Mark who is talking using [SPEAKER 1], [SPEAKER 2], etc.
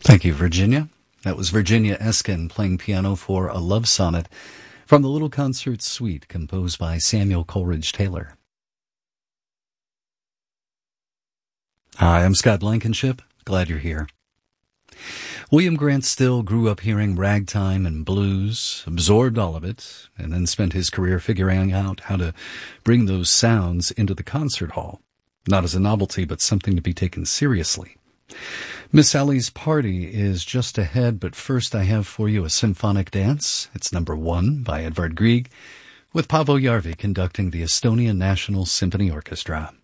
[SPEAKER 1] Thank you, Virginia. That was Virginia Eskin playing piano for A Love Sonnet from the Little Concert Suite composed by Samuel Coleridge Taylor. Hi, I'm Scott Blankenship. Glad you're here. William Grant Still grew up hearing ragtime and blues, absorbed all of it, and then spent his career figuring out how to bring those sounds into the concert hall, not as a novelty, but something to be taken seriously. Miss Sally's Party is just ahead, but first I have for you a symphonic dance. It's number 1 by Edvard Grieg, with Paavo Järvi conducting the Estonian National Symphony Orchestra.